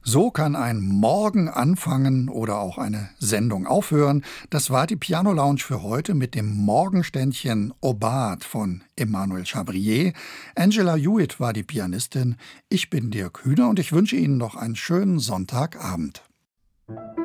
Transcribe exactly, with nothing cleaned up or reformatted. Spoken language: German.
So kann ein Morgen anfangen oder auch eine Sendung aufhören. Das war die Piano Lounge für heute mit dem Morgenständchen Aubade von Emmanuel Chabrier. Angela Hewitt war die Pianistin. Ich bin Dirk Hühner und ich wünsche Ihnen noch einen schönen Sonntagabend.